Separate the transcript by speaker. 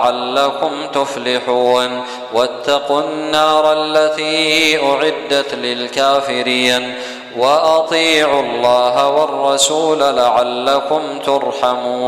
Speaker 1: لعلكم تفلحون واتقوا النار التي أعدت للكافرين وأطيعوا الله والرسول لعلكم ترحمون.